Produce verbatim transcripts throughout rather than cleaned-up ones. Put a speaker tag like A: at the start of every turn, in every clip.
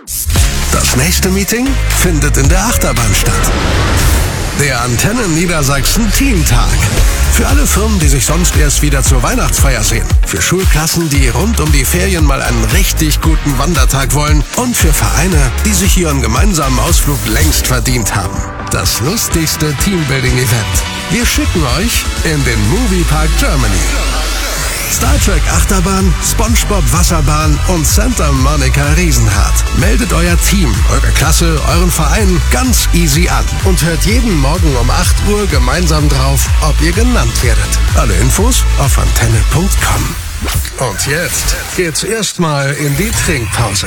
A: Das nächste Meeting findet in der Achterbahn statt. Der Antenne Niedersachsen Teamtag. Für alle Firmen, die sich sonst erst wieder zur Weihnachtsfeier sehen. Für Schulklassen, die rund um die Ferien mal einen richtig guten Wandertag wollen. Und für Vereine, die sich ihren gemeinsamen Ausflug längst verdient haben. Das lustigste Teambuilding-Event. Wir schicken euch in den Moviepark Germany. Star Trek Achterbahn, SpongeBob Wasserbahn und Santa Monica Riesenrad. Meldet euer Team, eure Klasse, euren Verein ganz easy an und hört jeden Morgen um acht Uhr gemeinsam drauf, ob ihr genannt werdet. Alle Infos auf antenne punkt com. Und jetzt geht's erstmal in die Trinkpause.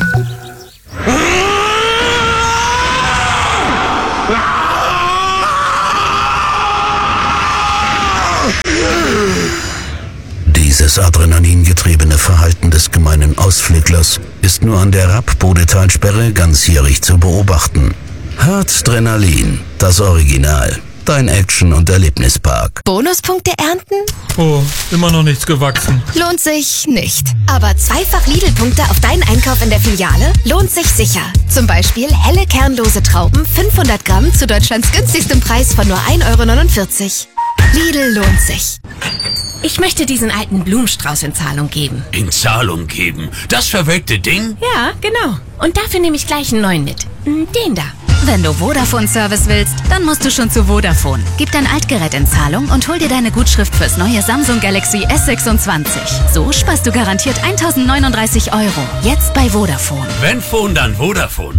B: Dieses adrenalingetriebene Verhalten des gemeinen Ausflüglers ist nur an der Rapp-Bodetalsperre ganzjährig zu beobachten. Hartstrenalin, das Original. Dein Action- und Erlebnispark.
C: Bonuspunkte ernten?
D: Oh, immer noch nichts gewachsen.
C: Lohnt sich nicht. Aber zweifach Lidl-Punkte auf deinen Einkauf in der Filiale lohnt sich sicher. Zum Beispiel helle kernlose Trauben, fünfhundert Gramm zu Deutschlands günstigstem Preis von nur ein Euro neunundvierzig. Lidl lohnt sich.
E: Ich möchte diesen alten Blumenstrauß in Zahlung geben.
F: In Zahlung geben? Das verwelkte Ding?
E: Ja, genau. Und dafür nehme ich gleich einen neuen mit. Den da.
G: Wenn du Vodafone-Service willst, dann musst du schon zu Vodafone. Gib dein Altgerät in Zahlung und hol dir deine Gutschrift fürs neue Samsung Galaxy S sechsundzwanzig. So sparst du garantiert eintausendneununddreißig Euro. Jetzt bei Vodafone.
F: Wenn Phone, dann Vodafone.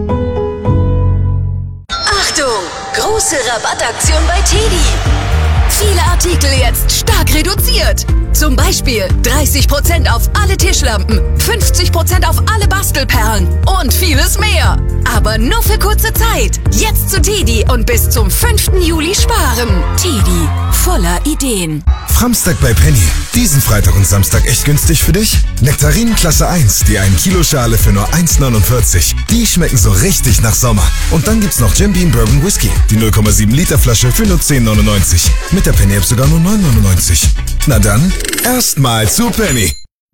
H: Achtung! Große Rabattaktion bei Teddy. Viele Artikel jetzt stark reduziert. Zum Beispiel dreißig Prozent auf alle Tischlampen, fünfzig Prozent auf alle Bastelperlen und vieles mehr. Aber nur für kurze Zeit. Jetzt zu Teddy und bis zum fünften Juli sparen. Teddy, voller Ideen.
I: Framstag bei Penny. Diesen Freitag und Samstag echt günstig für dich? Nektarinen Klasse eins, die ein Kilo Schale für nur eins neunundvierzig. Die schmecken so richtig nach Sommer. Und dann gibt's noch Jim Beam Bourbon Whisky, die null Komma sieben Liter Flasche für nur zehn neunundneunzig. Mit der Penny App sogar nur neun neunundneunzig. Na dann, erstmal zu Penny.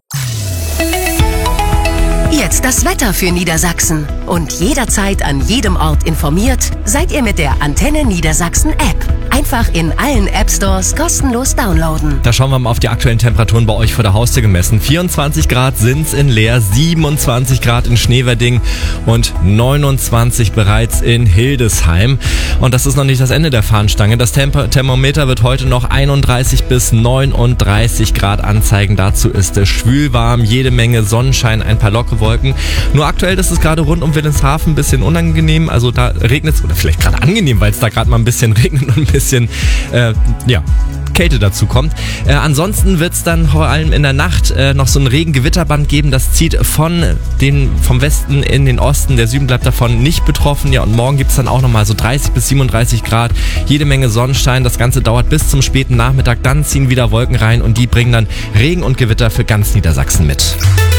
H: Jetzt das Wetter für Niedersachsen. Und jederzeit an jedem Ort informiert, seid ihr mit der Antenne Niedersachsen App. Einfach in allen App-Stores kostenlos downloaden.
J: Da schauen wir mal auf die aktuellen Temperaturen bei euch vor der Haustür gemessen. vierundzwanzig Grad sind's in Leer, siebenundzwanzig Grad in Schneewerding und neunundzwanzig bereits in Hildesheim. Und das ist noch nicht das Ende der Fahnenstange. Das Tempo- Thermometer wird heute noch einunddreißig bis neununddreißig Grad anzeigen. Dazu ist es schwülwarm, jede Menge Sonnenschein, ein paar Lockewolken. Nur aktuell ist es gerade rund um Wilhelmshaven ein bisschen unangenehm. Also da regnet es, oder vielleicht gerade angenehm, weil es da gerade mal ein bisschen regnet und ein bisschen Äh, ja, Kälte dazu kommt. Äh, ansonsten wird es dann vor allem in der Nacht äh, noch so ein Regengewitterband geben. Das zieht von den, vom Westen in den Osten. Der Süden bleibt davon nicht betroffen. Ja, und morgen gibt es dann auch nochmal so dreißig bis siebenunddreißig Grad. Jede Menge Sonnenschein. Das Ganze dauert bis zum späten Nachmittag. Dann ziehen wieder Wolken rein und die bringen dann Regen und Gewitter für ganz Niedersachsen mit.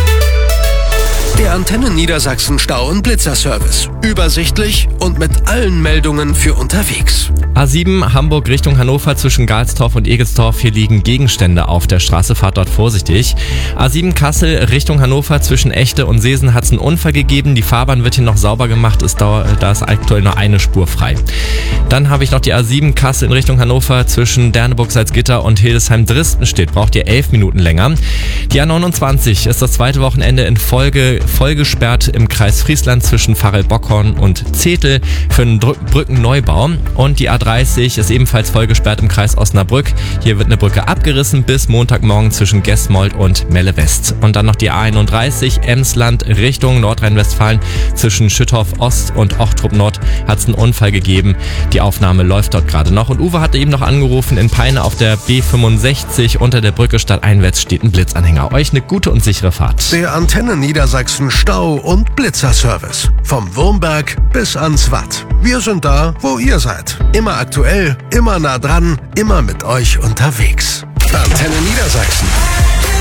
A: Der Antenne Niedersachsen Stau- und Blitzerservice. Übersichtlich und mit allen Meldungen für unterwegs.
J: A sieben Hamburg Richtung Hannover zwischen Galstorf und Egelstorf. Hier liegen Gegenstände auf der Straße. Fahrt dort vorsichtig. A sieben Kassel Richtung Hannover zwischen Echte und Seesen hat es einen Unfall gegeben. Die Fahrbahn wird hier noch sauber gemacht. Ist da, da ist aktuell nur eine Spur frei. Dann habe ich noch die A sieben Kassel in Richtung Hannover zwischen Derneburg-Salzgitter und Hildesheim-Dristen steht. Braucht ihr elf Minuten länger. Die A neunundzwanzig ist das zweite Wochenende in Folge vollgesperrt im Kreis Friesland zwischen Pfarrel-Bockhorn und Zetel für einen Dr- Brückenneubau. Und die A dreißig ist ebenfalls vollgesperrt im Kreis Osnabrück. Hier wird eine Brücke abgerissen bis Montagmorgen zwischen Gesmold und Melle West. Und dann noch die A einunddreißig Emsland Richtung Nordrhein-Westfalen zwischen Schüttorf Ost und Ochtrup Nord hat es einen Unfall gegeben. Die Aufnahme läuft dort gerade noch. Und Uwe hatte eben noch angerufen, in Peine auf der B fünfundsechzig unter der Brücke stadteinwärts steht ein Blitzanhänger. Euch eine gute und sichere Fahrt.
A: Der Antenne Niedersachsen Stau- und Blitzerservice. Vom Wurmberg bis ans Watt. Wir sind da, wo ihr seid. Immer aktuell, immer nah dran, immer mit euch unterwegs. Antenne Niedersachsen.